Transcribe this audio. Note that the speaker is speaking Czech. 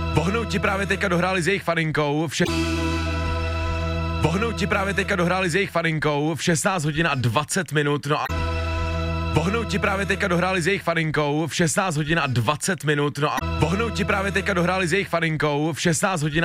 Bohnouti právě teďka dohráli s jejich faninkou Bohnouti právě teďka dohráli s jejich faninkou v 16 hodin a 20 minut, no a Bohnouti právě teďka dohráli s jejich faninkou v 16 hodin a 20 minut, no a Bohnouti právě teďka dohráli s jejich faninkou v 16 hodin